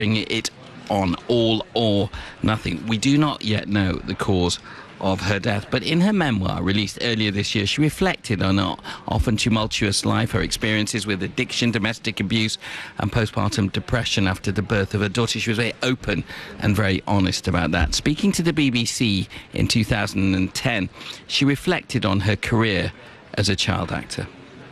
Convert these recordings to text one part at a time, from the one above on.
It on All or Nothing. We do not yet know the cause of her death, but in her memoir released earlier this year, she reflected on her often tumultuous life, her experiences with addiction, domestic abuse and postpartum depression after the birth of her daughter. She was very open and very honest about that. Speaking to the BBC in 2010, she reflected on her career as a child actor.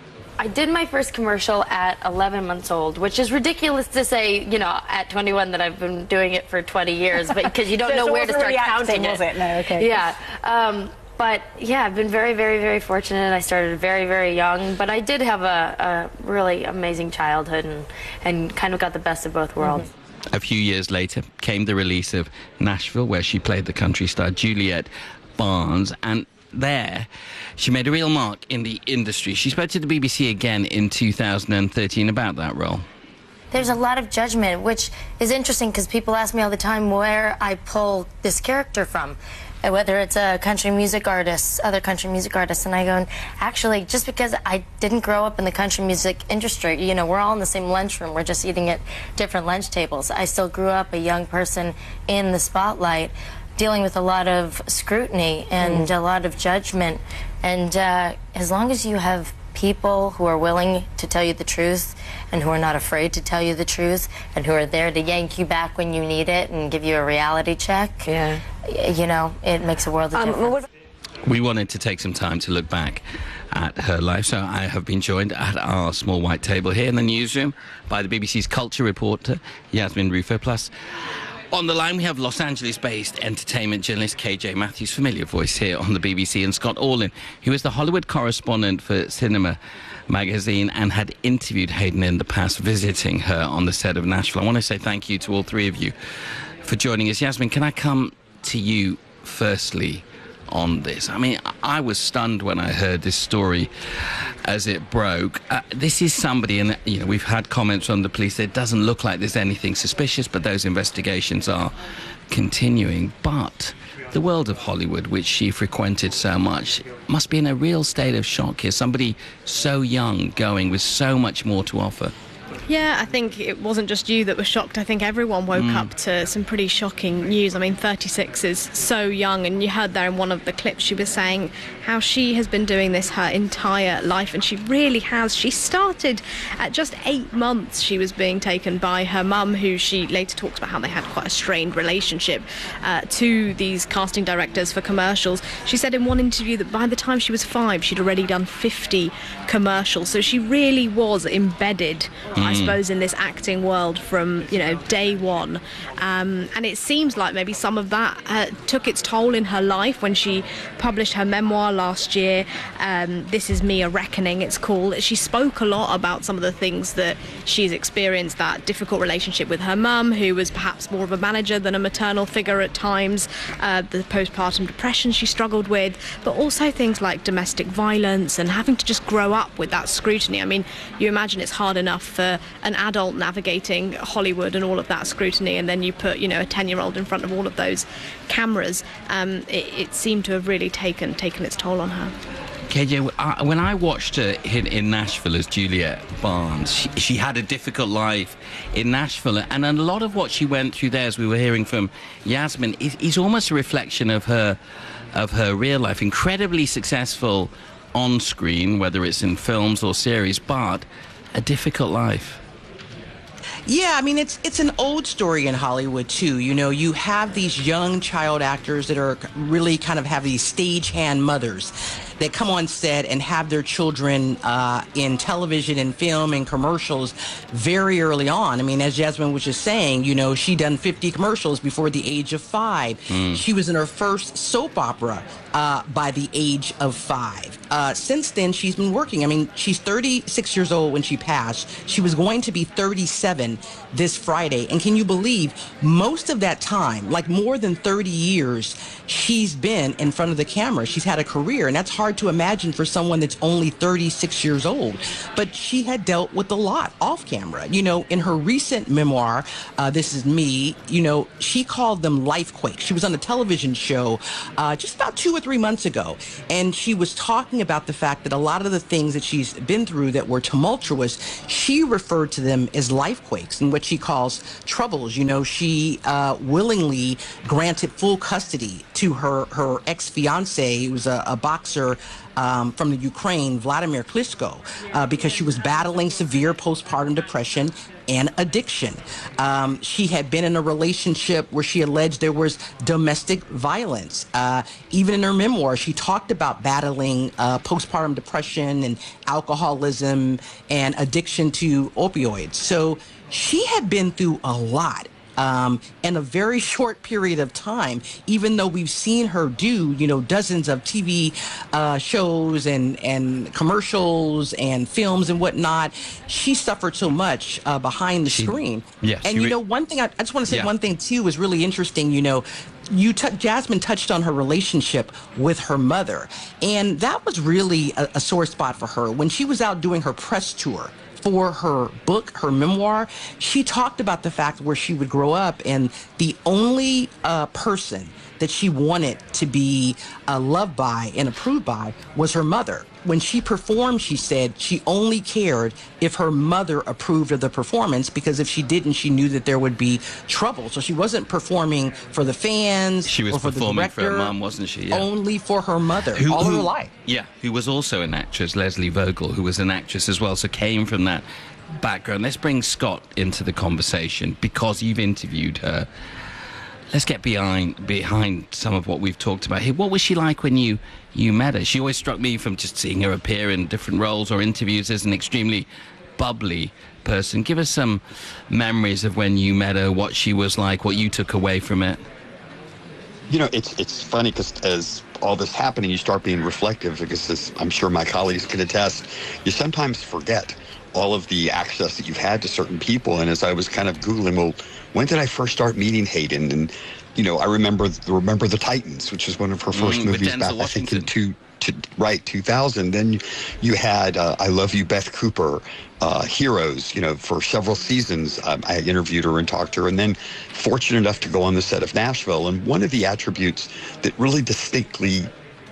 I did my first commercial at 11 months old, which is ridiculous to say, you know, at 21 that I've been doing it for 20 years, but because you don't know where to start counting it. Was it? No, okay. Yeah. But yeah, I've been very, very, very fortunate. I started very, very young, but I did have a really amazing childhood and kind of got the best of both worlds. Mm-hmm. A few years later came the release of Nashville, where she played the country star Juliet Barnes, and there she made a real mark in the industry. She spoke to the BBC again in 2013 about that role. There's a lot of judgment, which is interesting because people ask me all the time where I pull this character from, whether it's a country music artist, other country music artists, and I go, actually, just because I didn't grow up in the country music industry, you know, we're all in the same lunchroom, we're just eating at different lunch tables. I still grew up a young person in the spotlight, dealing with a lot of scrutiny and a lot of judgment. And as long as you have people who are willing to tell you the truth and who are not afraid to tell you the truth and who are there to yank you back when you need it and give you a reality check, you know, it makes a world of difference. We wanted to take some time to look back at her life, so I have been joined at our small white table here in the newsroom by the BBC's culture reporter, Yasmin Rufo, plus on the line, we have Los Angeles-based entertainment journalist KJ Matthews, familiar voice here on the BBC, and Scott Orlin, who is the Hollywood correspondent for Cinema magazine and had interviewed Hayden in the past, visiting her on the set of Nashville. I want to say thank you to all three of you for joining us. Yasmin, can I come to you firstly on this? I mean, I was stunned when I heard this story as it broke. This is somebody, and you know, we've had comments from the police, it doesn't look like there's anything suspicious, but those investigations are continuing. But the world of Hollywood, which she frequented so much, must be in a real state of shock here. Somebody so young going with so much more to offer. Yeah, I think it wasn't just you that was shocked. I think everyone woke up to some pretty shocking news. I mean, 36 is so young, and you heard there in one of the clips she was saying how she has been doing this her entire life, and she really has. She started at just 8 months. She was being taken by her mum, who she later talks about how they had quite a strained relationship, to these casting directors for commercials. She said in one interview that by the time she was 5, she'd already done 50 commercials. So she really was embedded, I suppose, in this acting world from, you know, day one. And it seems like maybe some of that took its toll in her life when she published her memoir last year. This Is Me, A Reckoning, it's called. She spoke a lot about some of the things that she's experienced, that difficult relationship with her mum, who was perhaps more of a manager than a maternal figure at times, the postpartum depression she struggled with, but also things like domestic violence and having to just grow up with that scrutiny. I mean, you imagine it's hard enough for an adult navigating Hollywood and all of that scrutiny, and then you put, you know, a 10-year-old in front of all of those cameras. It seemed to have really taken its toll on her. KJ, when I watched her in Nashville as Juliet Barnes, she had a difficult life in Nashville, and a lot of what she went through there, as we were hearing from Yasmin, is almost a reflection of her real life. Incredibly successful on screen, whether it's in films or series, but a difficult life. Yeah, I mean, it's an old story in Hollywood, too. You know, you have these young child actors that are really kind of have these stagehand mothers that come on set and have their children in television and film and commercials very early on. I mean, as Yasmin was just saying, you know, she done 50 commercials before the age of 5. She was in her first soap opera by the age of 5. Since then, she's been working. I mean, she's 36 years old when she passed. She was going to be 37 this Friday. And can you believe most of that time, like more than 30 years, she's been in front of the camera. She's had a career, and that's hard hard to imagine for someone that's only 36 years old. But she had dealt with a lot off camera. You know, in her recent memoir, This Is Me, you know, she called them life quakes. She was on a television show just about 2 or 3 months ago, and she was talking about the fact that a lot of the things that she's been through that were tumultuous, she referred to them as life quakes and what she calls troubles. You know, she willingly granted full custody to her ex-fiance, who was a boxer from the Ukraine, Vladimir Klitschko, because she was battling severe postpartum depression and addiction. She had been in a relationship where she alleged there was domestic violence. Even in her memoir, she talked about battling postpartum depression and alcoholism and addiction to opioids. So she had been through a lot. In a very short period of time, even though we've seen her do, you know, dozens of TV shows and commercials and films and whatnot, she suffered so much behind the screen. Yes, and, you know, one thing, I just want to say one thing, too, is really interesting. You know, Jasmine touched on her relationship with her mother, and that was really a sore spot for her. When she was out doing her press tour for her book, her memoir, she talked about the fact where she would grow up and the only person that she wanted to be loved by and approved by was her mother. When she performed, she said she only cared if her mother approved of the performance, because if she didn't, she knew that there would be trouble. So she wasn't performing for the fans. She was or for performing the director, for her mum, wasn't she? Yeah. Only for her mother, all her life. Yeah, who was also an actress, Leslie Vogel, who was an actress as well, so came from that background. Let's bring Scott into the conversation because you've interviewed her. Let's get behind some of what we've talked about here. What was she like when you met her? She always struck me, from just seeing her appear in different roles or interviews, as an extremely bubbly person. Give us some memories of when you met her, what she was like, what you took away from it. You know, it's funny because as all this happening, you start being reflective, because as I'm sure my colleagues can attest, you sometimes forget all of the access that you've had to certain people. And as I was kind of Googling, well, when did I first start meeting Hayden? And, you know, I remember the Titans, which was one of her first movies back, I think, in 2000. Then you had I Love You, Beth Cooper, Heroes, you know, for several seasons. I interviewed her and talked to her, and then fortunate enough to go on the set of Nashville. And one of the attributes that really distinctly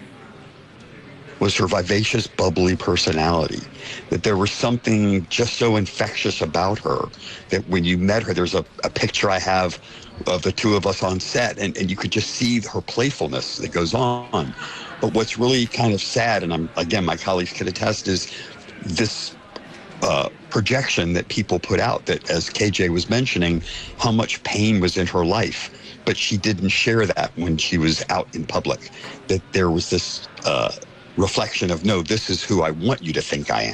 was her vivacious, bubbly personality, that there was something just so infectious about her that when you met her, there's a picture I have of the two of us on set, and you could just see her playfulness that goes on. But what's really kind of sad, and again, my colleagues could attest, is this projection that people put out, that, as KJ was mentioning, how much pain was in her life, but she didn't share that when she was out in public, that there was this reflection of, no, this is who I want you to think I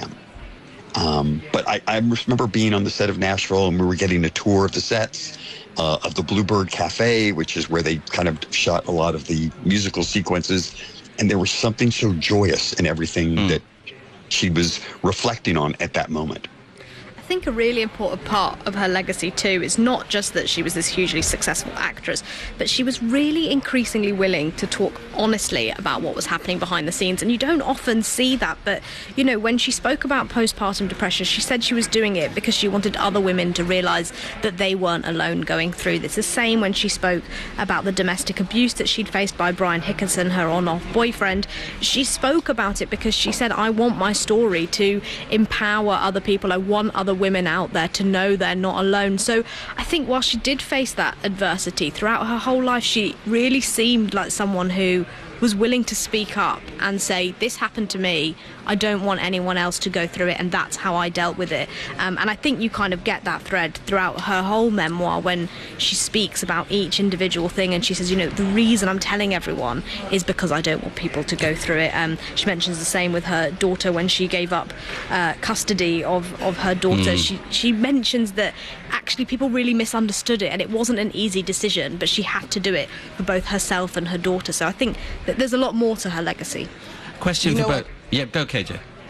am. But I remember being on the set of Nashville, and we were getting a tour of the sets of the Bluebird Cafe, which is where they kind of shot a lot of the musical sequences. And there was something so joyous in everything that she was reflecting on at that moment. I think a really important part of her legacy too is not just that she was this hugely successful actress, but she was really increasingly willing to talk honestly about what was happening behind the scenes. And you don't often see that, but you know, when she spoke about postpartum depression, she said she was doing it because she wanted other women to realise that they weren't alone going through this. The same when she spoke about the domestic abuse that she'd faced by Brian Hickinson, her on-off boyfriend. She spoke about it because she said, I want my story to empower other people. I want other women out there to know they're not alone. So I think while she did face that adversity throughout her whole life, she really seemed like someone who was willing to speak up and say, this happened to me, I don't want anyone else to go through it, and that's how I dealt with it. And I think you kind of get that thread throughout her whole memoir when she speaks about each individual thing, and she says, you know, the reason I'm telling everyone is because I don't want people to go through it. She mentions the same with her daughter when she gave up custody of her daughter. She mentions that actually people really misunderstood it, and it wasn't an easy decision, but she had to do it for both herself and her daughter. So I think that there's a lot more to her legacy. Question for both. Yeah, go KJ.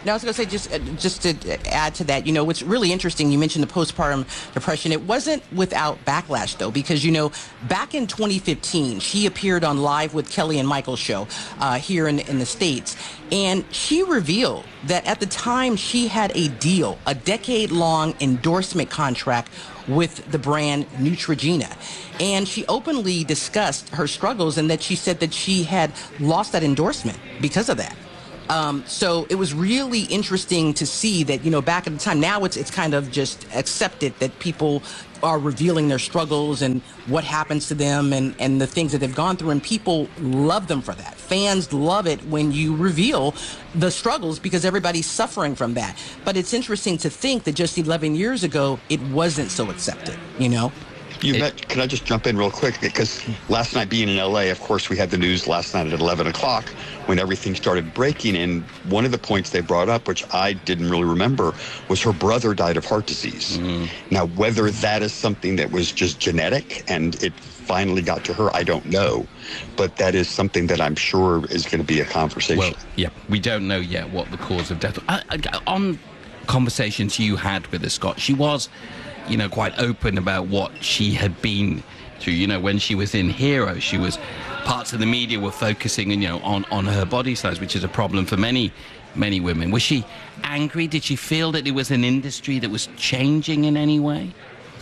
No, I was going to say, just to add to that, what's really interesting, you mentioned the postpartum depression. It wasn't without backlash, though, because, back in 2015, she appeared on Live with Kelly and Michael's show here in the States, and she revealed that at the time she had a deal, a decade-long endorsement contract with the brand Neutrogena. And she openly discussed her struggles and that she said that she had lost that endorsement because of that. So it was really interesting to see that, back at the time, now it's kind of just accepted that people are revealing their struggles and what happens to them and the things that they've gone through. And people love them for that. Fans love it when you reveal the struggles because everybody's suffering from that. But it's interesting to think that just 11 years ago, it wasn't so accepted, Can I just jump in real quick? Because last night being in LA, of course, we had the news last night at 11 o'clock when everything started breaking. And one of the points they brought up, which I didn't really remember, was her brother died of heart disease. Now, whether that is something that was just genetic and it finally got to her, I don't know. But that is something that I'm sure is going to be a conversation. Well, yeah, we don't know yet what the cause of death. On conversations you had with her, Scott, she was quite open about what she had been through. When she was in Hero, she was, parts of the media were focusing, on her body size, which is a problem for many women. Was she angry? Did she feel that it was an industry that was changing in any way?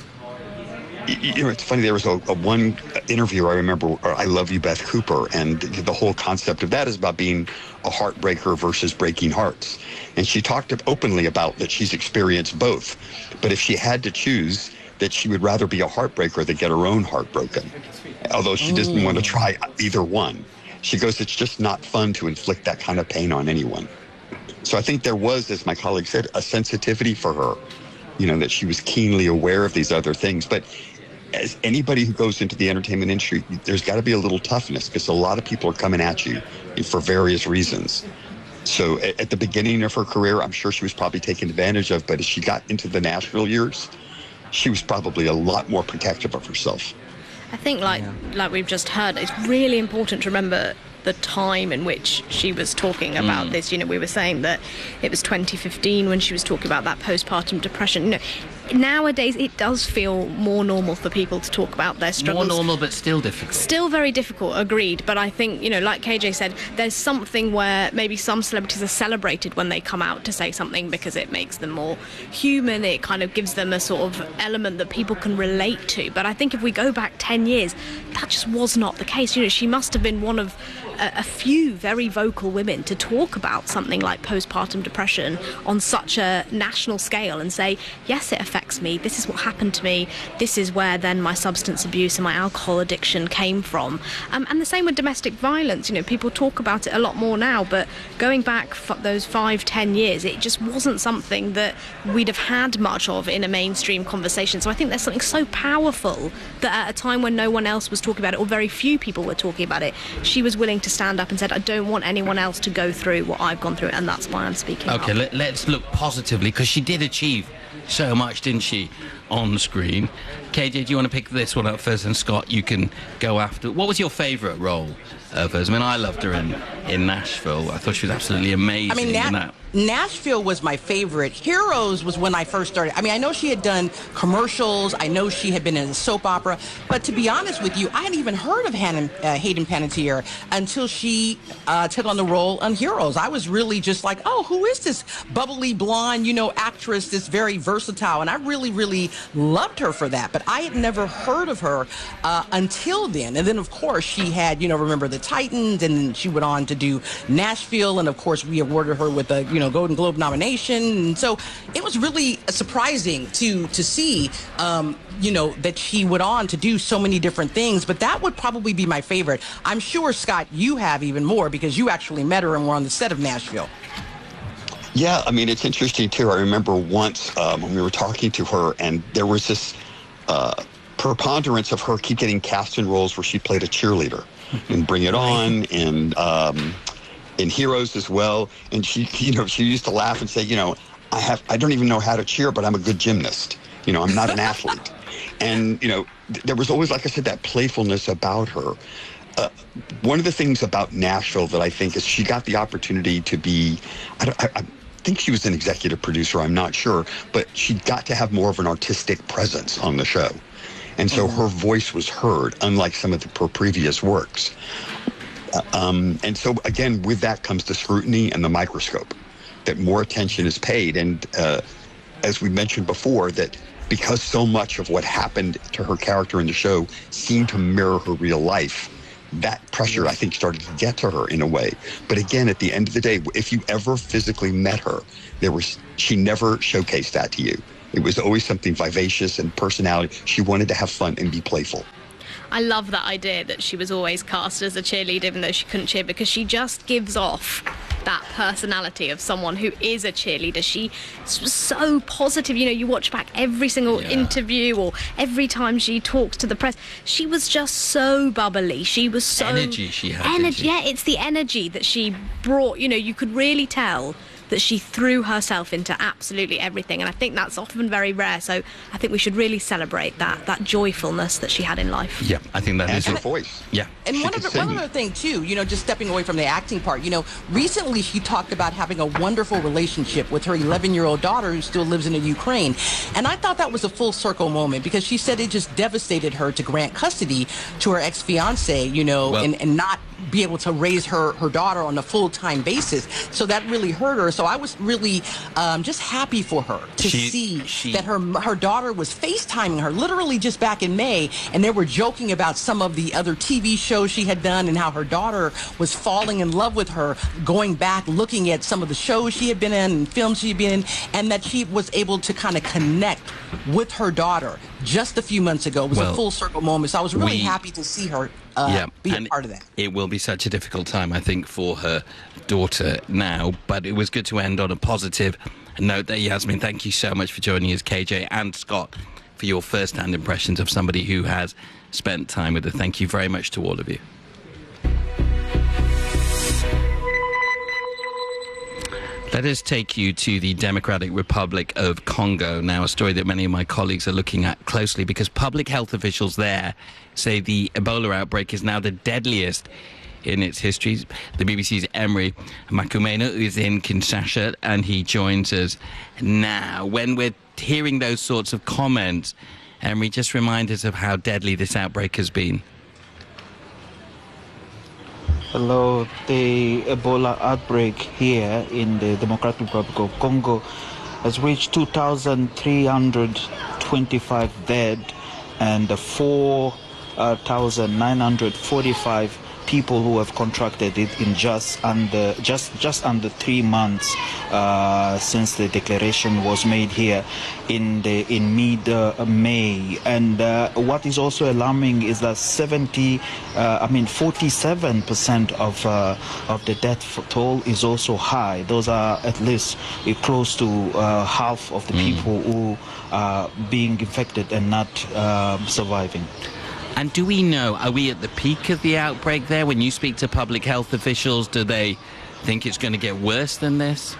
It's funny, there was a one interview I remember, I Love You, Beth Cooper, and the whole concept of that is about being a heartbreaker versus breaking hearts. And she talked openly about that she's experienced both. But if she had to choose, that she would rather be a heartbreaker than get her own heart broken. Although she doesn't want to try either one. She goes, it's just not fun to inflict that kind of pain on anyone. So I think there was, as my colleague said, a sensitivity for her, that she was keenly aware of these other things. But as anybody who goes into the entertainment industry, there's got to be a little toughness because a lot of people are coming at you for various reasons. So at the beginning of her career, I'm sure she was probably taken advantage of, but as she got into the Nashville years, she was probably a lot more protective of herself. I think like we've just heard, it's really important to remember the time in which she was talking about this. We were saying that it was 2015 when she was talking about that postpartum depression. Nowadays it does feel more normal for people to talk about their struggles. More normal, but still difficult. Still very difficult, agreed. But I think, like KJ said, there's something where maybe some celebrities are celebrated when they come out to say something because it makes them more human. It kind of gives them a sort of element that people can relate to. But I think if we go back 10 years, that just was not the case. She must have been one of a few very vocal women to talk about something like postpartum depression on such a national scale and say, yes, it affects me. This is what happened to me. This is where then my substance abuse and my alcohol addiction came from. And the same with domestic violence. People talk about it a lot more now, but going back those 5-10 years, it just wasn't something that we'd have had much of in a mainstream conversation. So I think there's something so powerful that at a time when no one else was talking about it, or very few people were talking about it, she was willing to stand up and said, I don't want anyone else to go through what I've gone through, and that's why I'm speaking up. Okay, let's look positively, because she did achieve so much, didn't she, on screen. KJ, do you want to pick this one up first, and Scott, you can go after. What was your favourite role of hers? I mean, I loved her in Nashville. I thought she was absolutely amazing in that. Nashville was my favorite. Heroes was when I first started. I mean, I know she had done commercials. I know she had been in a soap opera. But to be honest with you, I hadn't even heard of Hayden Panettiere until she took on the role on Heroes. I was really just like, oh, who is this bubbly blonde, actress, this very versatile? And I really, really loved her for that. But I had never heard of her until then. And then, of course, she had, Remember the Titans, and then she went on to do Nashville. And, of course, we awarded her with a, Golden Globe nomination. And so it was really surprising to see, that she went on to do so many different things. But that would probably be my favorite. I'm sure, Scott, you have even more because you actually met her and were on the set of Nashville. Yeah, I mean, it's interesting, too. I remember once when we were talking to her, and there was this preponderance of her keep getting cast in roles where she played a cheerleader and Bring It On and in Heroes as well. And she used to laugh and say, I don't even know how to cheer, but I'm a good gymnast. I'm not an athlete. And, there was always, like I said, that playfulness about her. One of the things about Nashville that I think is she got the opportunity to be, think she was an executive producer, I'm not sure, but she got to have more of an artistic presence on the show. And so her voice was heard, unlike some of her previous works. And so, again, with that comes the scrutiny and the microscope, that more attention is paid. And as we mentioned before, that because so much of what happened to her character in the show seemed to mirror her real life, that pressure, I think, started to get to her in a way. But again, at the end of the day, if you ever physically met her, she never showcased that to you. It was always something vivacious and personality. She wanted to have fun and be playful. I love that idea that she was always cast as a cheerleader even though she couldn't cheer, because she just gives off that personality of someone who is a cheerleader. She was so positive. You know, you watch back every single interview or every time she talks to the press. She was just so bubbly. She was so... Energy she had. Energy, yeah, it's the energy that she brought. You know, you could really tell that she threw herself into absolutely everything, and I think that's often very rare. So I think we should really celebrate that joyfulness that she had in life. Yeah, I think that is her voice. Yeah. And one other thing too, you know, just stepping away from the acting part, you know, recently she talked about having a wonderful relationship with her 11-year-old daughter who still lives in the Ukraine. And I thought that was a full circle moment, because she said it just devastated her to grant custody to her ex-fiance, you know, and not be able to raise her daughter on a full-time basis. So that really hurt her. So I was really just happy for her to see that her daughter was FaceTiming her literally just back in May, and they were joking about some of the other TV shows she had done and how her daughter was falling in love with her, going back, looking at some of the shows she had been in and films she had been in, and that she was able to kind of connect with her daughter just a few months ago. It was a full circle moment. So I was really happy to see her be a part of that. It will be such a difficult time, I think, for her daughter now, but it was good to end on a positive note there. Yasmin, thank you so much for joining us, KJ and Scott, for your first-hand impressions of somebody who has spent time with her. Thank you very much to all of you. Let us take you to the Democratic Republic of Congo. Now, a story that many of my colleagues are looking at closely, because public health officials there say the Ebola outbreak is now the deadliest in its history. The BBC's Emery Makumena is in Kinshasa, and he joins us now. When we're hearing those sorts of comments, Emery, just remind us of how deadly this outbreak has been. Hello. The Ebola outbreak here in the Democratic Republic of Congo has reached 2,325 dead and 4,945 people who have contracted it in just under 3 months since the declaration was made here in mid-May. And what is also alarming is that 47% of the death toll is also high. Those are at least close to half of the people who are being infected and not surviving. And do we know, are we at the peak of the outbreak there? When you speak to public health officials, do they think it's going to get worse than this?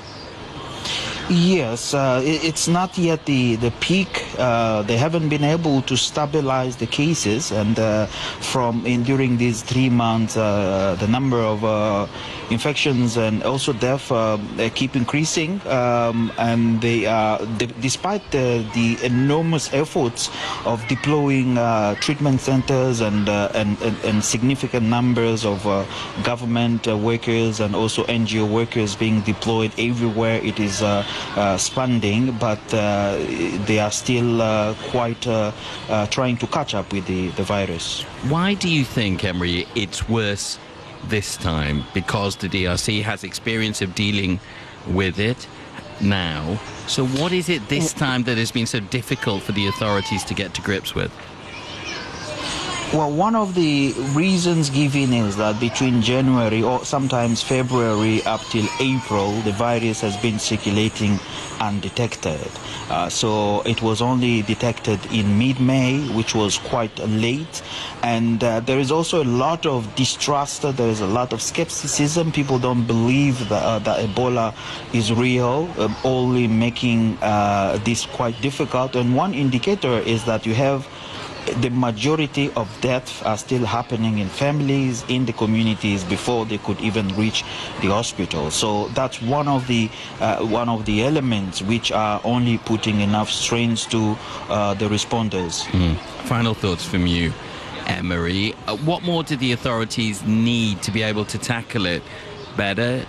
Yes, it's not yet the peak. They haven't been able to stabilize the cases, and during these 3 months, the number of infections and also death keep increasing. And despite the enormous efforts of deploying treatment centers and significant numbers of government workers and also NGO workers being deployed everywhere, it is expanding, but they are still quite trying to catch up with the virus. Why do you think, Emery, it's worse this time? Because the DRC has experience of dealing with it now. So what is it this time that has been so difficult for the authorities to get to grips with? Well, one of the reasons given is that between January or sometimes February up till April, the virus has been circulating undetected. So it was only detected in mid-May, which was quite late. And there is also a lot of distrust. There is a lot of skepticism. People don't believe that Ebola is real, only making this quite difficult. And one indicator is that you have the majority of deaths are still happening in families, in the communities, before they could even reach the hospital. So that's one of the elements which are only putting enough strains to the responders. Final thoughts from you, Emery. What more do the authorities need to be able to tackle it better?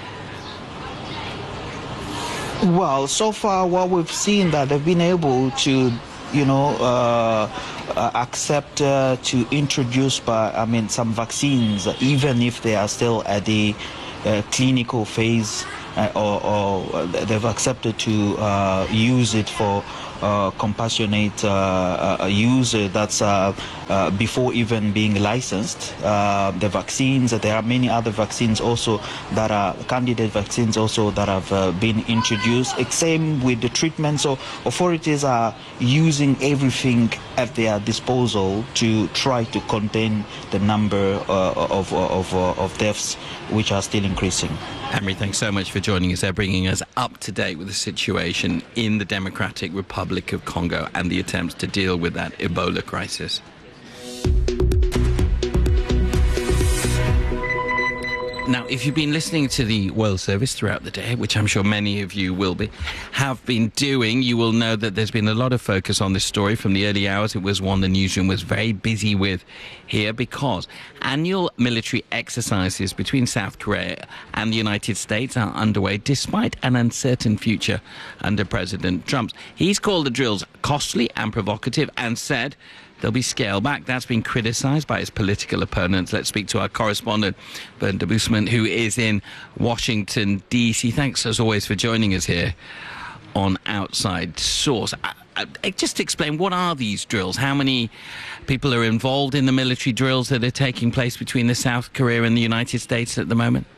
Well, so far what we've seen that they've been able to, accept to introduce, some vaccines, even if they are still at the clinical phase, or they've accepted to use it for compassionate use. That's before even being licensed. The vaccines, there are many other vaccines also that are candidate vaccines also that have been introduced. Same with the treatment. So authorities are using everything at their disposal to try to contain the number of deaths which are still increasing. Emery, thanks so much for joining us there, bringing us up to date with the situation in the Democratic Republic of Congo and the attempts to deal with that Ebola crisis. Now, if you've been listening to the World Service throughout the day, which I'm sure many of you have been doing, you will know that there's been a lot of focus on this story from the early hours. It was one the newsroom was very busy with here because annual military exercises between South Korea and the United States are underway despite an uncertain future under President Trump. He's called the drills costly and provocative and said they'll be scaled back. That's been criticised by his political opponents. Let's speak to our correspondent, Bernd Debusmann, who is in Washington, D.C. Thanks, as always, for joining us here on Outside Source. Just explain, what are these drills? How many people are involved in the military drills that are taking place between the South Korea and the United States at the moment?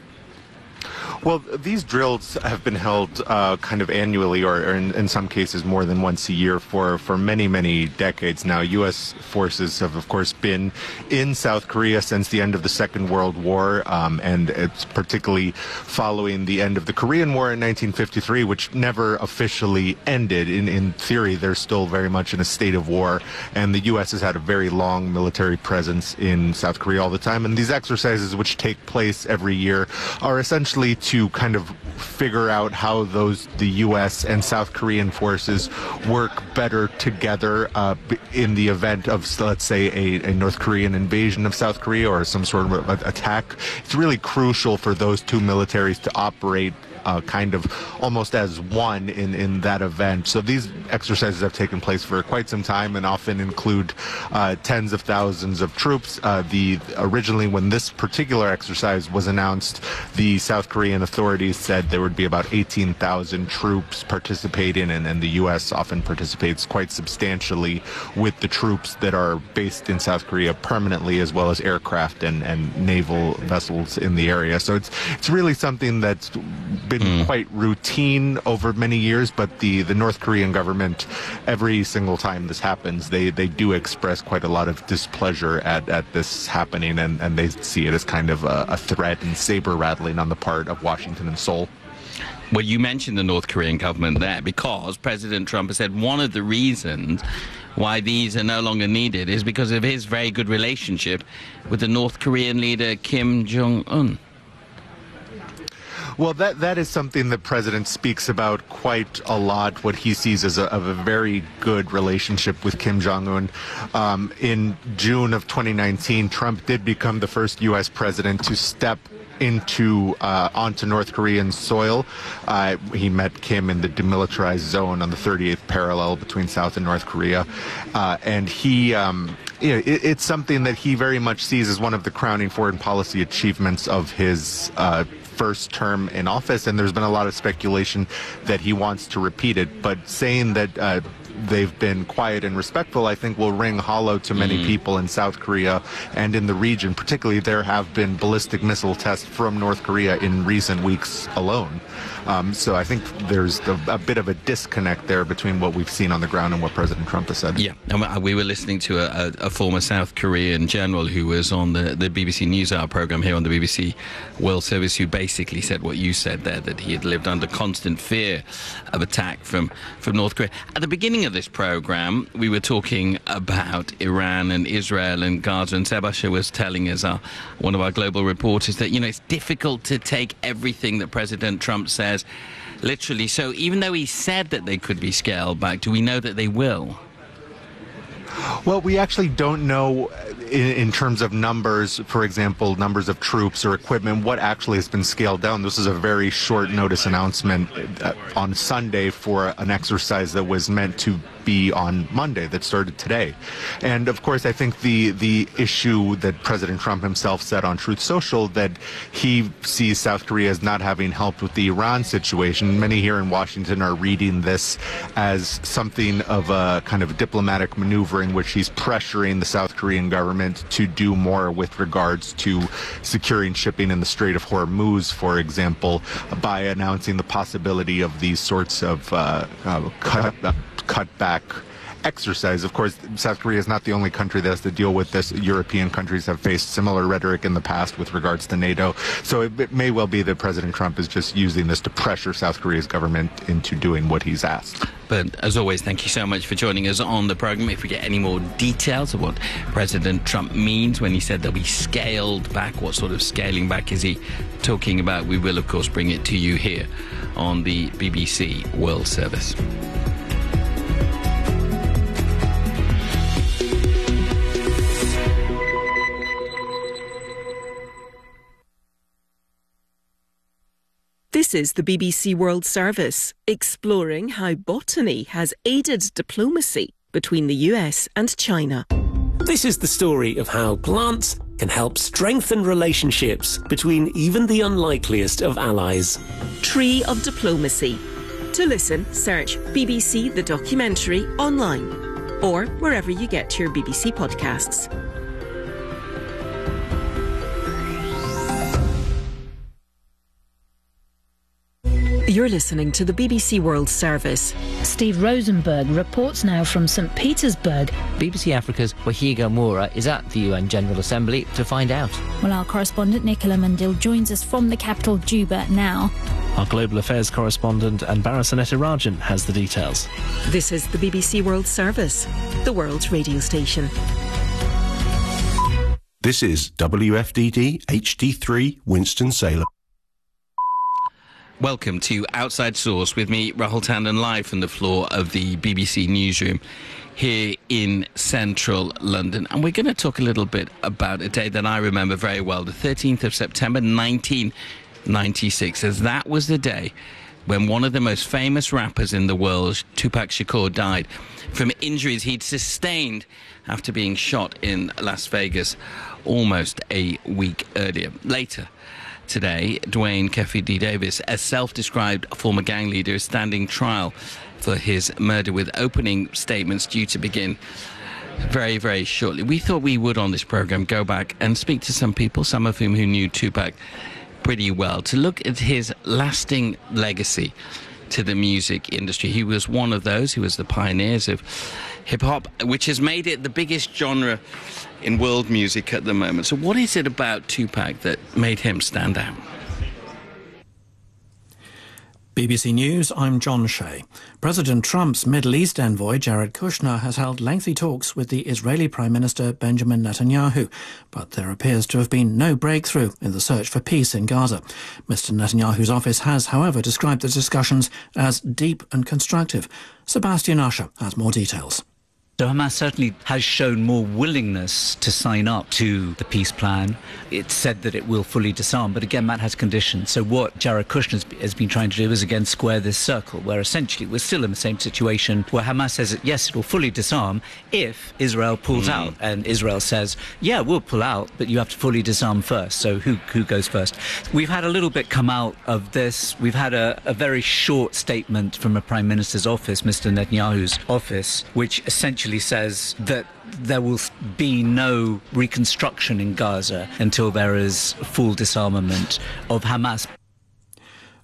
Well, these drills have been held kind of annually, or in some cases more than once a year for many, many decades now. U.S. forces have, of course, been in South Korea since the end of the Second World War, and it's particularly following the end of the Korean War in 1953, which never officially ended. In theory, they're still very much in a state of war, and the U.S. has had a very long military presence in South Korea all the time. And these exercises, which take place every year, are essentially to kind of figure out how the U.S. and South Korean forces work better together in the event of, let's say, a North Korean invasion of South Korea or some sort of attack. It's really crucial for those two militaries to operate kind of almost as one in that event. So these exercises have taken place for quite some time and often include tens of thousands of troops. Originally, when this particular exercise was announced, the South Korean authorities said there would be about 18,000 troops participating, and the U.S. often participates quite substantially with the troops that are based in South Korea permanently, as well as aircraft and naval vessels in the area. So it's really something that's been quite routine over many years, but the North Korean government, every single time this happens, they do express quite a lot of displeasure at this happening, and they see it as kind of a threat and saber rattling on the part of Washington and Seoul. Well, you mentioned the North Korean government there because President Trump has said one of the reasons why these are no longer needed is because of his very good relationship with the North Korean leader Kim Jong-un. Well, that is something the president speaks about quite a lot, what he sees as a very good relationship with Kim Jong-un. In June of 2019, Trump did become the first U.S. president to step onto North Korean soil. He met Kim in the demilitarized zone on the 38th parallel between South and North Korea. And he... it's something that he very much sees as one of the crowning foreign policy achievements of his first term in office, and there's been a lot of speculation that he wants to repeat it, but saying that they've been quiet and respectful, I think will ring hollow to many people in South Korea and in the region. Particularly, there have been ballistic missile tests from North Korea in recent weeks alone. So I think there's a bit of a disconnect there between what we've seen on the ground and what President Trump has said. Yeah, and we were listening to a former South Korean general who was on the BBC NewsHour program here on the BBC World Service, who basically said what you said there, that he had lived under constant fear of attack from North Korea. At the beginning of this program, we were talking about Iran and Israel and Gaza, and Seb Usher was telling us, one of our global reporters, that, it's difficult to take everything that President Trump says literally. So even though he said that they could be scaled back, do we know that they will? Well, we actually don't know in terms of numbers, for example, numbers of troops or equipment, what actually has been scaled down. This is a very short notice announcement on Sunday for an exercise that was meant to be on Monday, that started today. And of course, I think the issue that President Trump himself said on Truth Social, that he sees South Korea as not having helped with the Iran situation. Many here in Washington are reading this as something of a kind of diplomatic maneuver in which he's pressuring the South Korean government to do more with regards to securing shipping in the Strait of Hormuz, for example, by announcing the possibility of these sorts of cutback exercise. Of course, South Korea is not the only country that has to deal with this. European countries have faced similar rhetoric in the past with regards to NATO. So it may well be that President Trump is just using this to pressure South Korea's government into doing what he's asked. But as always, thank you so much for joining us on the program. If we get any more details of what President Trump means when he said they'll be scaled back, what sort of scaling back is he talking about, we will, of course, bring it to you here on the BBC World Service. This is the BBC World Service, exploring how botany has aided diplomacy between the US and China. This is the story of how plants can help strengthen relationships between even the unlikeliest of allies. Tree of Diplomacy. To listen, search BBC The Documentary online or wherever you get your BBC podcasts. You're listening to the BBC World Service. Steve Rosenberg reports now from St. Petersburg. BBC Africa's Wahiga Moura is at the UN General Assembly to find out. Well, our correspondent Nicola Mundil joins us from the capital, Juba, now. Our Global Affairs correspondent Anbara Sanetarajan has the details. This is the BBC World Service, the world's radio station. This is WFDD HD3 Winston-Salem. Welcome to Outside Source with me, Rahul Tandon, live from the floor of the BBC newsroom here in central London. And we're going to talk a little bit about a day that I remember very well, the 13th of September 1996, as that was the day when one of the most famous rappers in the world, Tupac Shakur, died from injuries he'd sustained after being shot in Las Vegas almost a week earlier. Later today, Dwayne Keefe D. Davis, a self-described former gang leader, is standing trial for his murder, with opening statements due to begin very, very shortly. We thought we would, on this program, go back and speak to some people, some of whom who knew Tupac pretty well, to look at his lasting legacy to the music industry. He was one of those who was the pioneers of hip-hop, which has made it the biggest genre in world music at the moment. So what is it about Tupac that made him stand out? BBC News, I'm John Shea. President Trump's Middle East envoy, Jared Kushner, has held lengthy talks with the Israeli Prime Minister Benjamin Netanyahu, but there appears to have been no breakthrough in the search for peace in Gaza. Mr. Netanyahu's office has, however, described the discussions as deep and constructive. Sebastian Usher has more details. So Hamas certainly has shown more willingness to sign up to the peace plan. It's said that it will fully disarm, but again, that has conditions. So what Jared Kushner has been trying to do is, again, square this circle, where essentially we're still in the same situation where Hamas says that, yes, it will fully disarm if Israel pulls out. And Israel says, yeah, we'll pull out, but you have to fully disarm first. So who goes first? We've had a little bit come out of this. We've had a very short statement from the Prime Minister's office, Mr. Netanyahu's office, which essentially says that there will be no reconstruction in Gaza until there is full disarmament of Hamas.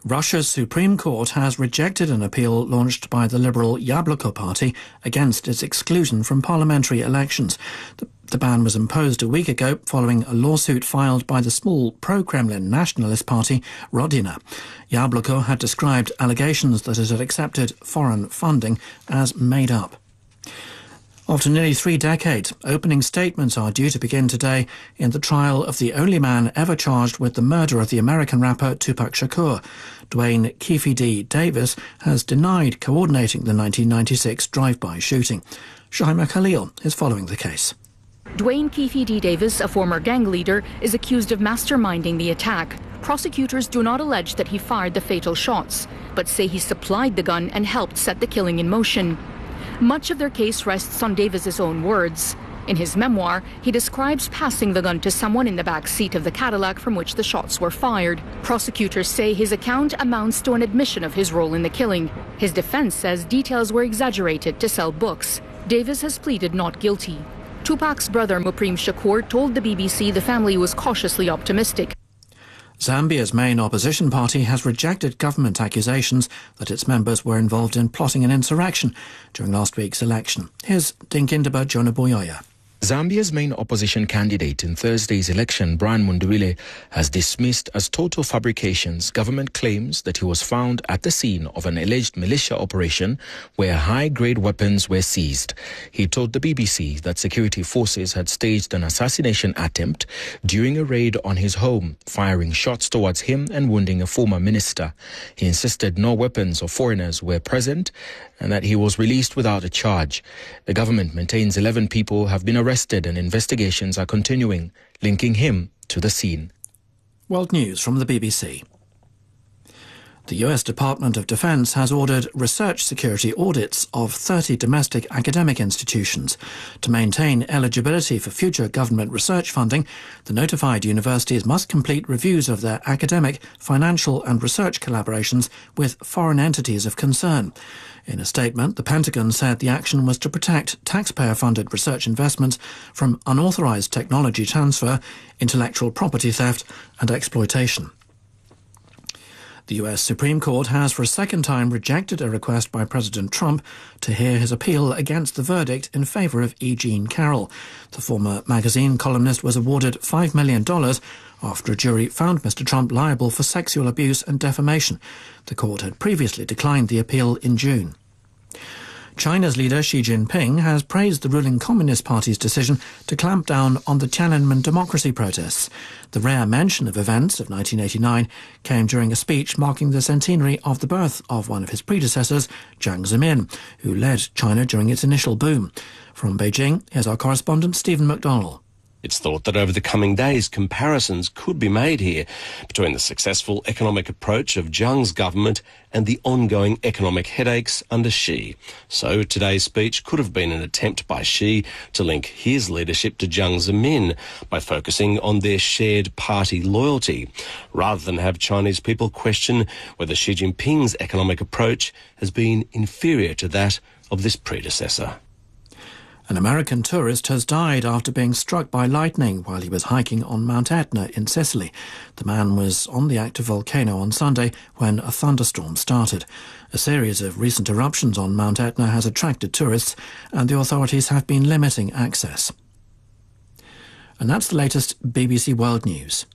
Russia's Supreme Court has rejected an appeal launched by the Liberal Yabloko party against its exclusion from parliamentary elections. The ban was imposed a week ago following a lawsuit filed by the small pro-Kremlin nationalist party Rodina. Yabloko had described allegations that it had accepted foreign funding as made up. After nearly 3 decades, opening statements are due to begin today in the trial of the only man ever charged with the murder of the American rapper Tupac Shakur. Dwayne Keefe D. Davis has denied coordinating the 1996 drive-by shooting. Shaima Khalil is following the case. Dwayne Keefe D. Davis, a former gang leader, is accused of masterminding the attack. Prosecutors do not allege that he fired the fatal shots, but say he supplied the gun and helped set the killing in motion. Much of their case rests on Davis's own words. In his memoir, he describes passing the gun to someone in the back seat of the Cadillac from which the shots were fired. Prosecutors say his account amounts to an admission of his role in the killing. His defense says details were exaggerated to sell books. Davis has pleaded not guilty. Tupac's brother Muprem Shakur told the BBC the family was cautiously optimistic. Zambia's main opposition party has rejected government accusations that its members were involved in plotting an insurrection during last week's election. Here's Dinkindaba Jonah Boyoya. Zambia's main opposition candidate in Thursday's election, Brian Mundubile, has dismissed as total fabrications government claims that he was found at the scene of an alleged militia operation where high-grade weapons were seized. He told the BBC that security forces had staged an assassination attempt during a raid on his home, firing shots towards him and wounding a former minister. He insisted no weapons or foreigners were present and that he was released without a charge. The government maintains 11 people have been arrested and investigations are continuing, linking him to the scene. World News from the BBC. The US Department of Defense has ordered research security audits of 30 domestic academic institutions. To maintain eligibility for future government research funding, the notified universities must complete reviews of their academic, financial and research collaborations with foreign entities of concern. In a statement, the Pentagon said the action was to protect taxpayer-funded research investments from unauthorized technology transfer, intellectual property theft and exploitation. The US Supreme Court has for a second time rejected a request by President Trump to hear his appeal against the verdict in favour of E. Jean Carroll. The former magazine columnist was awarded $5 million after a jury found Mr. Trump liable for sexual abuse and defamation. The court had previously declined the appeal in June. China's leader Xi Jinping has praised the ruling Communist Party's decision to clamp down on the Tiananmen democracy protests. The rare mention of events of 1989 came during a speech marking the centenary of the birth of one of his predecessors, Jiang Zemin, who led China during its initial boom. From Beijing, here's our correspondent Stephen McDonnell. It's thought that over the coming days, comparisons could be made here between the successful economic approach of Jiang's government and the ongoing economic headaches under Xi. So today's speech could have been an attempt by Xi to link his leadership to Jiang Zemin by focusing on their shared party loyalty, rather than have Chinese people question whether Xi Jinping's economic approach has been inferior to that of this predecessor. An American tourist has died after being struck by lightning while he was hiking on Mount Etna in Sicily. The man was on the active volcano on Sunday when a thunderstorm started. A series of recent eruptions on Mount Etna has attracted tourists, and the authorities have been limiting access. And that's the latest BBC World News.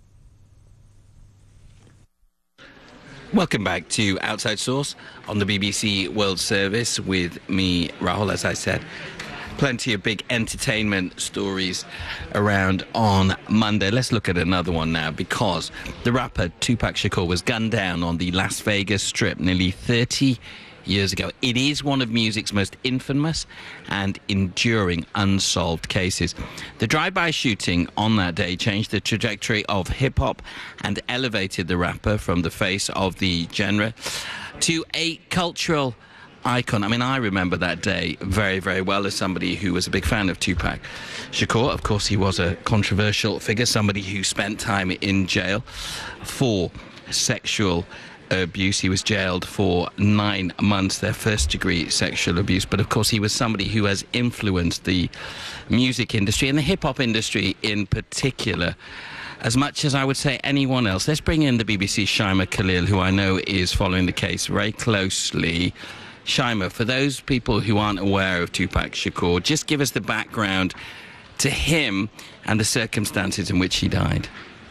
Welcome back to Outside Source on the BBC World Service with me, Rahul, as I said. Plenty of big entertainment stories around on Monday. Let's look at another one now, because the rapper Tupac Shakur was gunned down on the Las Vegas Strip nearly 30 years ago. It is one of music's most infamous and enduring unsolved cases. The drive-by shooting on that day changed the trajectory of hip-hop and elevated the rapper from the face of the genre to a cultural icon. I mean, I remember that day very, very well as somebody who was a big fan of Tupac Shakur. Of course, he was a controversial figure, somebody who spent time in jail for sexual abuse. He was jailed for 9 months, their first-degree sexual abuse. But, of course, he was somebody who has influenced the music industry and the hip-hop industry in particular, as much as I would say anyone else. Let's bring in the BBC's Shaima Khalil, who I know is following the case very closely. Shaima, for those people who aren't aware of Tupac Shakur, just give us the background to him and the circumstances in which he died.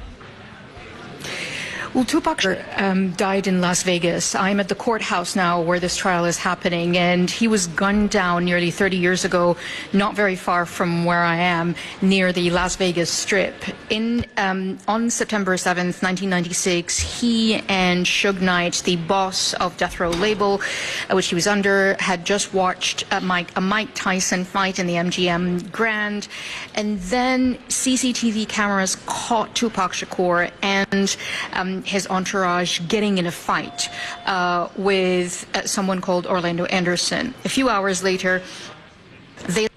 Well, Tupac died in Las Vegas. I'm at the courthouse now where this trial is happening, and he was gunned down nearly 30 years ago, not very far from where I am, near the Las Vegas Strip. On September 7th, 1996, he and Suge Knight, the boss of Death Row label, which he was under, had just watched a Mike Tyson fight in the MGM Grand, and then CCTV cameras caught Tupac Shakur and his entourage getting in a fight with someone called Orlando Anderson. A few hours later, they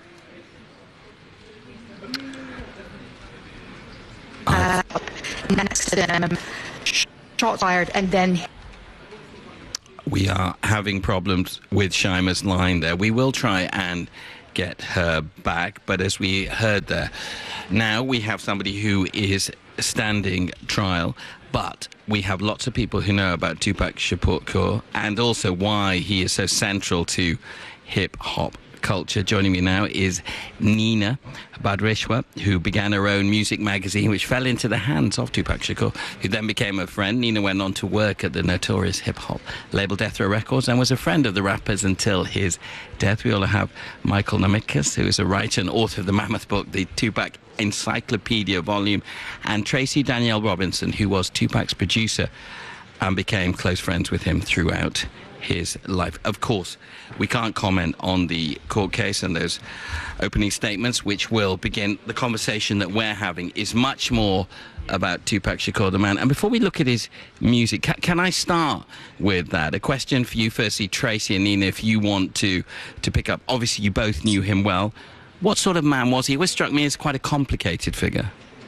next to them, shots fired, and then we are having problems with Shaima's line there. We will try and get her back, but as we heard there, now we have somebody who is standing trial, but we have lots of people who know about Tupac Shakur and also why he is so central to hip-hop culture. Joining me now is Nina Badrishwa, who began her own music magazine, which fell into the hands of Tupac Shakur, who then became a friend. Nina went on to work at the notorious hip-hop label Death Row Records and was a friend of the rappers until his death. We also have Michael Namikas, who is a writer and author of the mammoth book, the Tupac Encyclopedia volume, and Tracy Danielle Robinson, who was Tupac's producer and became close friends with him throughout his life. Of course, we can't comment on the court case and those opening statements, which will begin the conversation that we're having is much more about Tupac Shakur, the man. And before we look at his music, can I start with that? A question for you, firstly, Tracy and Nina, if you want to pick up. Obviously, you both knew him well. What sort of man was he? It always struck me as quite a complicated figure.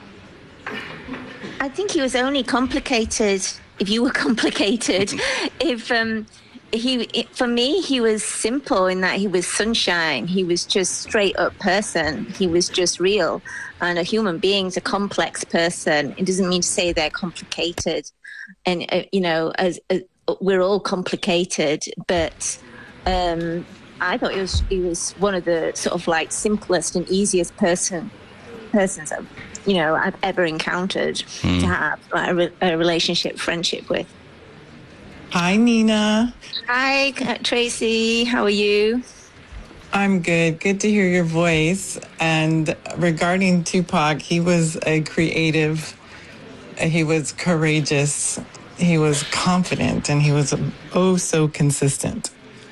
I think he was only complicated if you were complicated. For me, he was simple in that he was sunshine. He was just straight up person. He was just real. And a human being's a complex person. It doesn't mean to say they're complicated. And, as we're all complicated, but I thought he was one of the sort of like simplest and easiest persons I've ever encountered to have a relationship, friendship with. Hi, Nina. Hi, Tracy. How are you? I'm good. Good to hear your voice. And regarding Tupac, he was a creative. He was courageous. He was confident, and he was so consistent.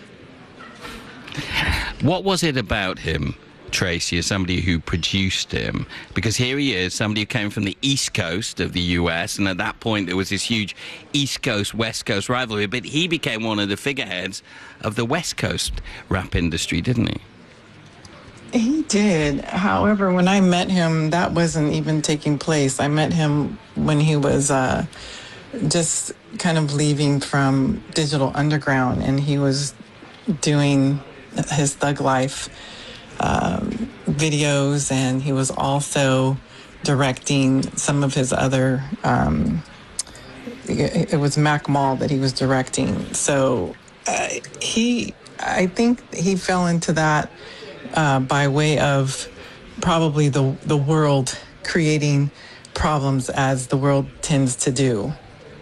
What was it about him, Tracy, as somebody who produced him? Because here he is, somebody who came from the East Coast of the US, and at that point there was this huge East Coast, West Coast rivalry, but he became one of the figureheads of the West Coast rap industry, didn't he? He did. However, when I met him, that wasn't even taking place. I met him when he was just kind of leaving from Digital Underground, and he was doing his Thug Life videos, and he was also directing some of his other it was Mac Mall that he was directing. So I think he fell into that by way of probably the world creating problems, as the world tends to do.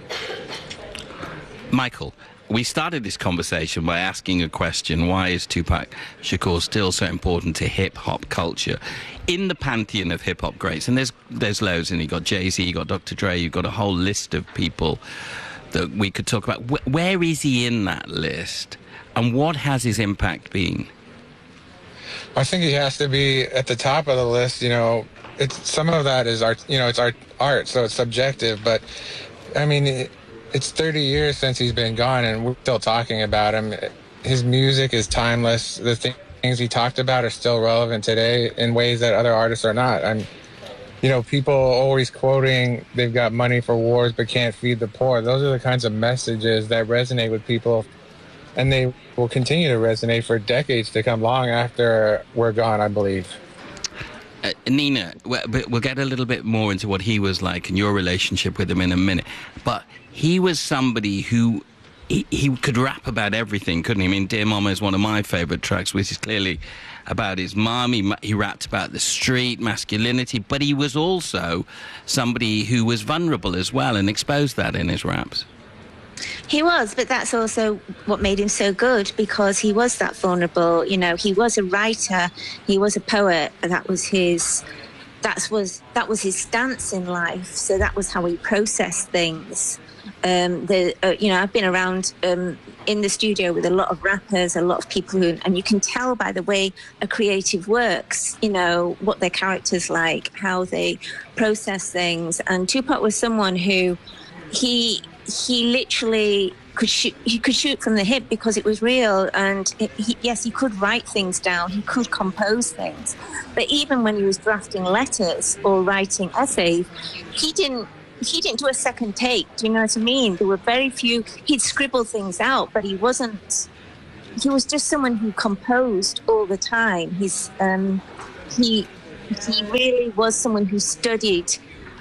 Michael, we started this conversation by asking a question: why is Tupac Shakur still so important to hip-hop culture? In the pantheon of hip-hop greats, and there's loads, and you've got Jay-Z, you've got Dr. Dre, you've got a whole list of people that we could talk about. Where is he in that list, and what has his impact been? I think he has to be at the top of the list. It's some of that is art. It's art, so it's subjective. But I mean, it's 30 years since he's been gone, and we're still talking about him. His music is timeless. The things he talked about are still relevant today in ways that other artists are not. people always quoting, they've got money for wars but can't feed the poor. Those are the kinds of messages that resonate with people, and they will continue to resonate for decades to come, long after we're gone, I believe. Nina, we'll get a little bit more into what he was like and your relationship with him in a minute, but he was somebody who he could rap about everything, couldn't he? I mean, Dear Mama is one of my favourite tracks, which is clearly about his mum. He rapped about the street, masculinity, but he was also somebody who was vulnerable as well and exposed that in his raps. He was, but that's also what made him so good, because he was that vulnerable. He was a writer, he was a poet, and that was his stance in life. So that was how he processed things. I've been around in the studio with a lot of rappers, a lot of people and you can tell by the way a creative works, what their character's like, how they process things. And Tupac was someone who he literally could shoot from the hip because it was real. And he could write things down, he could compose things, but even when he was drafting letters or writing essays, he didn't do a second take. Do you know what I mean? There were very few. He'd scribble things out, but he was just someone who composed all the time. He really was someone who studied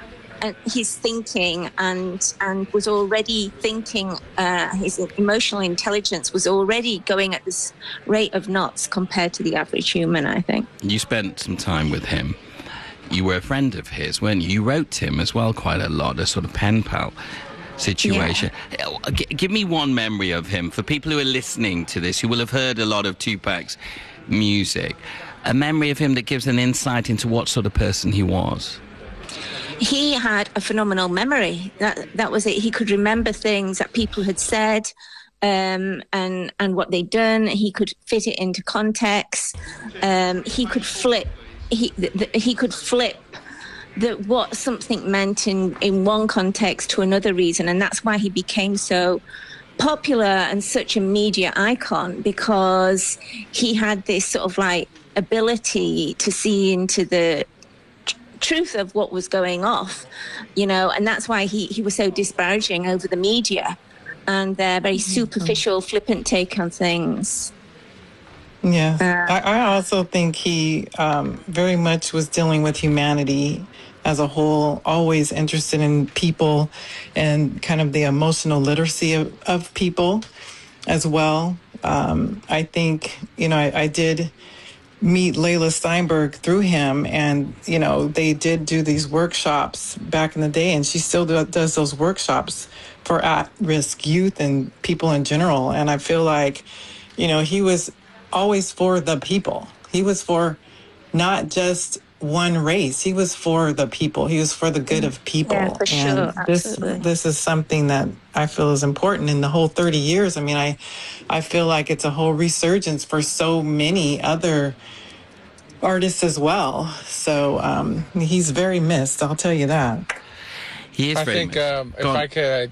his thinking and was already thinking. His emotional intelligence was already going at this rate of knots compared to the average human, I think. You spent some time with him. You were a friend of his, weren't you? You wrote to him as well quite a lot, a sort of pen pal situation. Yeah. Give me one memory of him, for people who are listening to this, who will have heard a lot of Tupac's music, a memory of him that gives an insight into what sort of person he was. He had a phenomenal memory. That was it. He could remember things that people had said, and what they'd done. He could fit it into context. He could flip. He could flip what something meant in one context to another reason, and that's why he became so popular and such a media icon, because he had this sort of like ability to see into the truth of what was going off, and that's why he was so disparaging over the media and their very superficial, flippant take on things. Yeah, I also think he very much was dealing with humanity as a whole, always interested in people and kind of the emotional literacy of people as well. I think, I did meet Layla Steinberg through him, and, they did do these workshops back in the day, and she still does those workshops for at-risk youth and people in general. And I feel like, he was always for the people. He was for not just one race. He was for the people. He was for the good of people. Yeah, for sure. Absolutely. This is something that I feel is important in the whole 30 years. I mean, I feel like it's a whole resurgence for so many other artists as well. So he's very missed, I'll tell you that. He is very missed. If I could,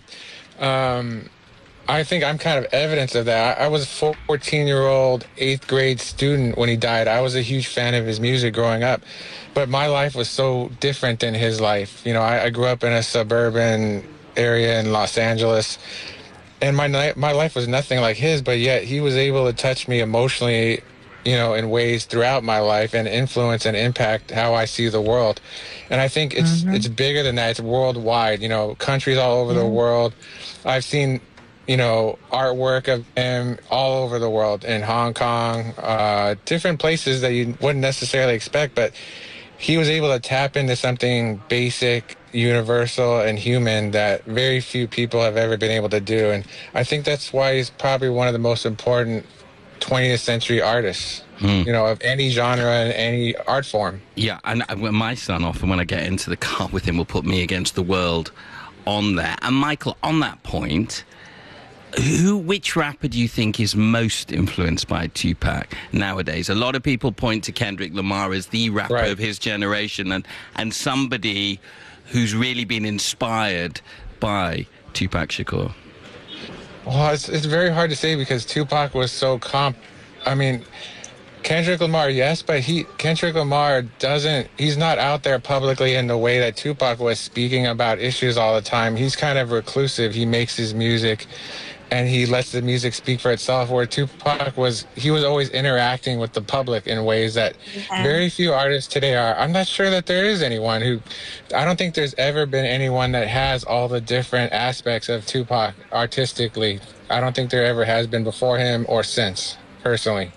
I think I'm kind of evidence of that. I was a 14-year-old 8th grade student when he died. I was a huge fan of his music growing up, but my life was so different than his life. I grew up in a suburban area in Los Angeles, and my life was nothing like his, but yet he was able to touch me emotionally, in ways throughout my life and influence and impact how I see the world. And I think it's bigger than that. It's worldwide, countries all over the world. I've seen artwork of him all over the world, in Hong Kong, different places that you wouldn't necessarily expect, but he was able to tap into something basic, universal, and human that very few people have ever been able to do. And I think that's why he's probably one of the most important 20th century artists, of any genre and any art form. Yeah, and my son, often when I get into the car with him, will put Me Against the World on there. And Michael, on that point, which rapper do you think is most influenced by Tupac nowadays? A lot of people point to Kendrick Lamar as the rapper of his generation, and somebody who's really been inspired by Tupac Shakur. Well, it's very hard to say, because Tupac was so Kendrick Lamar, yes, but Kendrick Lamar he's not out there publicly in the way that Tupac was, speaking about issues all the time. He's kind of reclusive. He makes his music and he lets the music speak for itself, where Tupac was always interacting with the public in ways that very few artists today are. I'm not sure that there is anyone I don't think there's ever been anyone that has all the different aspects of Tupac artistically. I don't think there ever has been before him or since, personally.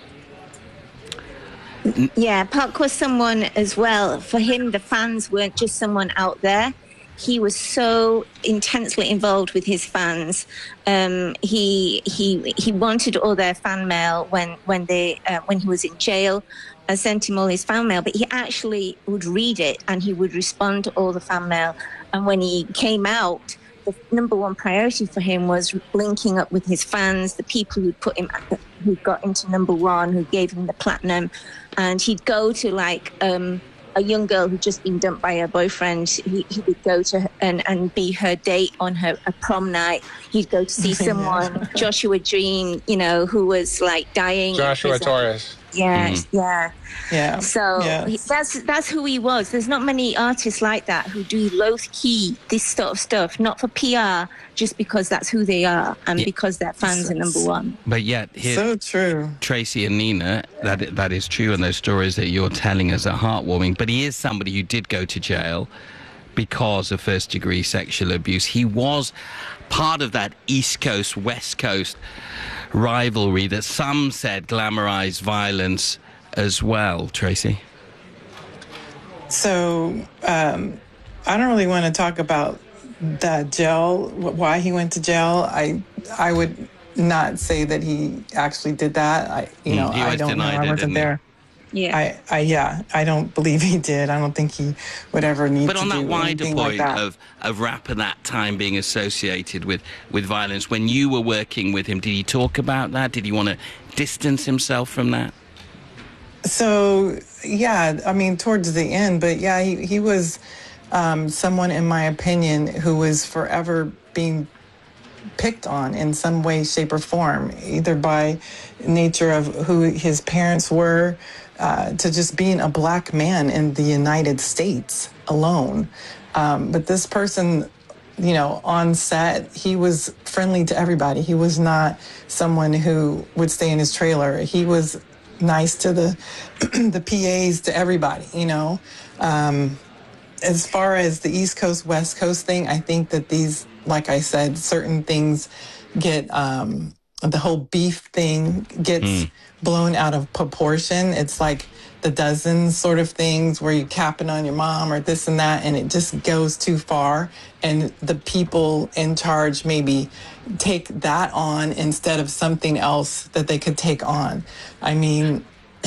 Yeah, Pac was someone as well. For him, the fans weren't just someone out there. He was so intensely involved with his fans. He wanted all their fan mail when he was in jail. I sent him all his fan mail, but he actually would read it and he would respond to all the fan mail. And when he came out, the number one priority for him was linking up with his fans, the people who got into number one, who gave him the platinum. And he'd go to like a young girl who'd just been dumped by her boyfriend. He would go to her and be her date on her prom night. He'd go to see someone, Joshua Green, who was like dying. Joshua Torres. Yeah. So Yeah. that's who he was. There's not many artists like that who do low key this sort of stuff, not for PR, just because that's who they are and because their fans are number one. But yet, here, So true. Tracy and Nina, that is true, and those stories that you're telling us are heartwarming. But he is somebody who did go to jail because of first-degree sexual abuse. He was part of that East Coast, West Coast rivalry that some said glamorized violence as well. Tracy? So I don't really want to talk about that jail, why he went to jail. I would not say that he actually did that. I don't know. I wasn't there. Yeah. I don't believe he did. I don't think he would ever need to do anything like that. But on that wider point of rap at that time being associated with violence, when you were working with him, did he talk about that? Did he want to distance himself from that? So, yeah, I mean, towards the end, but yeah, he was someone, in my opinion, who was forever being picked on in some way, shape, or form, either by nature of who his parents were, to just being a black man in the United States alone. But this person, on set, he was friendly to everybody. He was not someone who would stay in his trailer. He was nice to the PAs, to everybody, As far as the East Coast, West Coast thing, I think that these, like I said, certain things get, the whole beef thing gets blown out of proportion. It's like the dozens sort of things where you're capping on your mom or this and that, and it just goes too far. And the people in charge maybe take that on instead of something else that they could take on. I mean,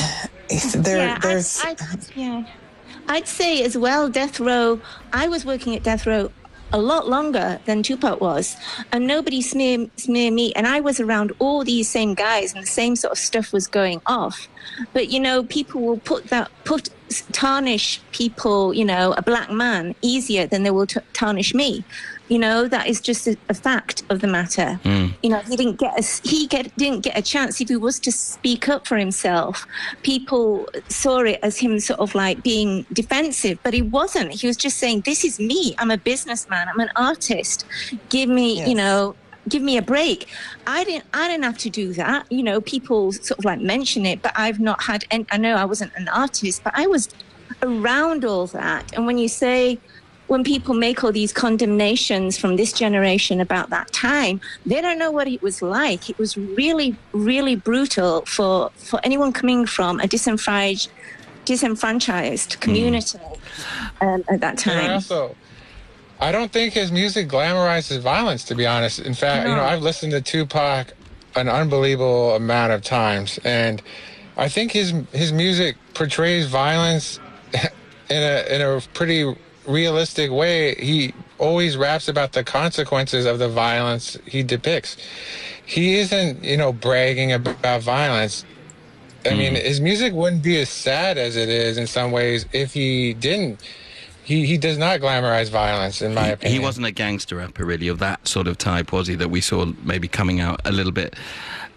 I'd say as well, Death Row, I was working at Death Row a lot longer than Tupac was, and nobody smear me, and I was around all these same guys, and the same sort of stuff was going off. But people will tarnish people, a black man, easier than they will tarnish me. That is just a fact of the matter. He didn't get a chance. If he was to speak up for himself, people saw it as him sort of like being defensive, but he wasn't. He was just saying, this is me. I'm a businessman. I'm an artist. Give me, give me a break. I didn't have to do that. People sort of like mention it, but I've not had, and I know I wasn't an artist, but I was around all that. And when people make all these condemnations from this generation about that time, they don't know what it was like. It was really, really brutal for anyone coming from a disenfranchised community at that time. And also, I don't think his music glamorizes violence, to be honest. In fact, I've listened to Tupac an unbelievable amount of times, and I think his music portrays violence in a pretty realistic way. He always raps about the consequences of the violence he depicts. He isn't, bragging about violence. I mean, his music wouldn't be as sad as it is in some ways if he didn't. He does not glamorize violence, in my opinion. He wasn't a gangster rapper, really, of that sort of type, was he, that we saw maybe coming out a little bit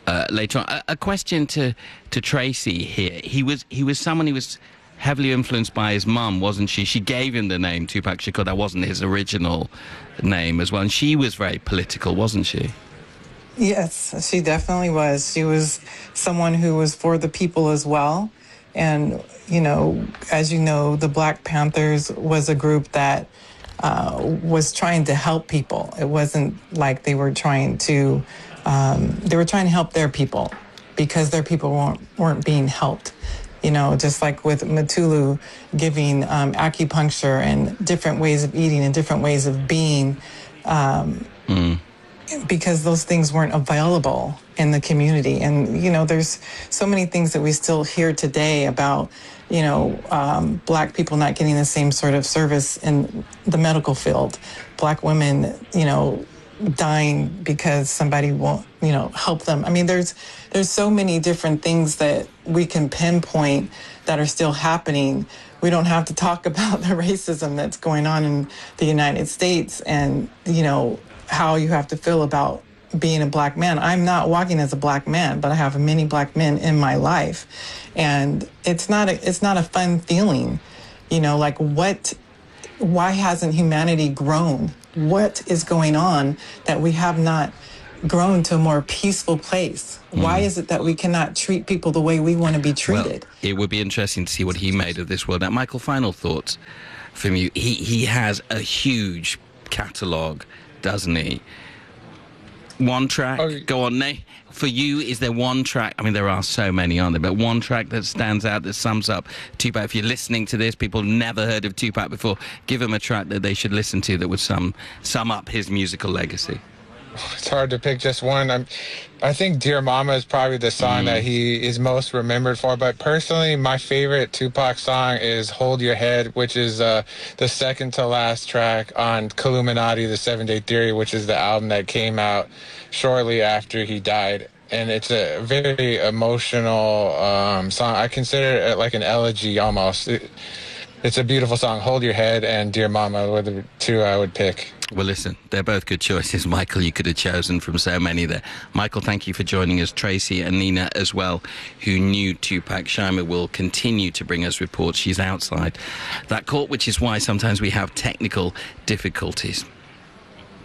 later on. A question to Tracy here. He was someone who was heavily influenced by his mum, wasn't she? She gave him the name Tupac Shakur. That wasn't his original name as well. And she was very political, wasn't she? Yes, she definitely was. She was someone who was for the people as well. And, you know, as you know, the Black Panthers was a group that was trying to help people. It wasn't like they were trying to help their people because their people weren't being helped. You know, just like with Mutulu giving acupuncture and different ways of eating and different ways of being, because those things weren't available in the community. And, you know, there's so many things that we still hear today about, you know, Black people not getting the same sort of service in the medical field. Black women, you know, dying because somebody won't, you know, help them. I mean, there's so many different things that we can pinpoint that are still happening. We don't have to talk about the racism that's going on in the United States and, you know, how you have to feel about being a Black man. I'm not walking as a Black man, but I have many Black men in my life. And it's not a fun feeling, you know, like why hasn't humanity grown? What is going on that we have not grown to a more peaceful place? Why is it that we cannot treat people the way we want to be treated? Well, it would be interesting to see what he made of this world. Now, Michael, final thoughts from you. He has a huge catalogue, doesn't he? One track, go on, Nate. For you, is there one track? I mean, there are so many, aren't there? But one track that stands out, that sums up Tupac. If you're listening to this, people never heard of Tupac before, give them a track that they should listen to that would sum up his musical legacy. It's hard to pick just one. I think Dear Mama is probably the song that he is most remembered for. But personally, my favorite Tupac song is Hold Your Head, which is the second to last track on Killuminati, the 7 Day Theory, which is the album that came out shortly after he died. And it's a very emotional song. I consider it like an elegy almost. It's a beautiful song. Hold Your Head and Dear Mama were the two I would pick. Well, listen, they're both good choices. Michael, you could have chosen from so many there. Michael, thank you for joining us. Tracy and Nina as well, who knew Tupac. Shyma will continue to bring us reports. She's outside that court, which is why sometimes we have technical difficulties.